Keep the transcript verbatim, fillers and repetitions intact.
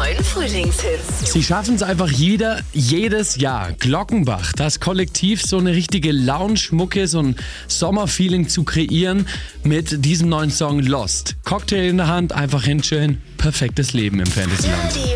neuen Frühlingshits. Sie schaffen es einfach jeder, jedes Jahr. Glockenbach, das Kollektiv, so eine richtige Lounge-Mucke, so ein Sommerfeeling zu kreieren mit diesem neuen Song Lost. Cocktail in der Hand, einfach hinchillen. Perfektes Leben im Fantasyland.